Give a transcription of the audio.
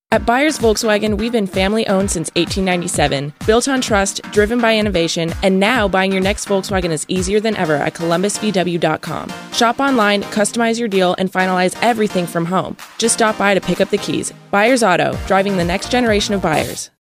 At Byers Volkswagen, we've been family-owned since 1897, built on trust, driven by innovation, and now buying your next Volkswagen is easier than ever at columbusvw.com. Shop online, customize your deal, and finalize everything from home. Just stop by to pick up the keys. Byers Auto, driving the next generation of buyers.